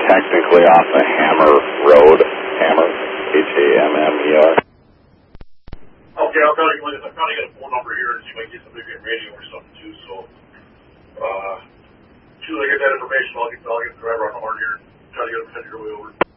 technically off of Hammer Road. Hammer, Hammer. Okay, I'll try to get a phone number here and see if I can get somebody on radio or something too. So, as soon as I get that information, I'll get the driver on the horn here and try to get him to send your way over.